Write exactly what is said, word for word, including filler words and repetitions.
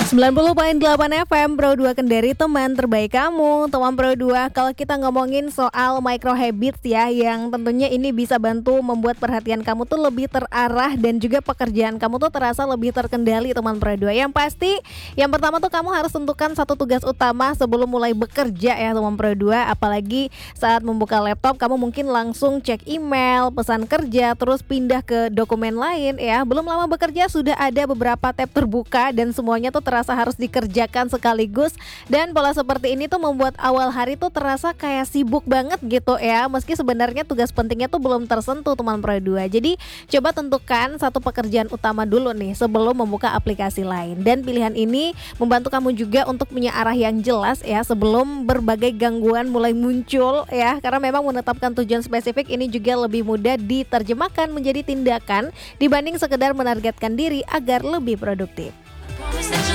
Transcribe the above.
sembilan puluh koma delapan F M Pro dua Kendari, teman terbaik kamu. Teman Pro dua, kalau kita ngomongin soal micro habits ya, yang tentunya ini bisa bantu membuat perhatian kamu tuh lebih terarah dan juga pekerjaan kamu tuh terasa lebih terkendali, teman Pro dua. Yang pasti, yang pertama tuh kamu harus tentukan satu tugas utama sebelum mulai bekerja ya, teman Pro dua. Apalagi saat membuka laptop, kamu mungkin langsung cek email, pesan kerja, terus pindah ke dokumen lain ya. Belum lama bekerja sudah ada beberapa tab terbuka dan semuanya tuh terasa harus dikerjakan sekaligus, dan pola seperti ini tuh membuat awal hari tuh terasa kayak sibuk banget gitu ya, meski sebenarnya tugas pentingnya tuh belum tersentuh, teman Pro dua. Jadi coba tentukan satu pekerjaan utama dulu nih sebelum membuka aplikasi lain, dan pilihan ini membantu kamu juga untuk punya arah yang jelas ya sebelum berbagai gangguan mulai muncul ya, karena memang menetapkan tujuan spesifik ini juga lebih mudah diterjemahkan menjadi tindakan dibanding sekedar menargetkan diri agar lebih produktif.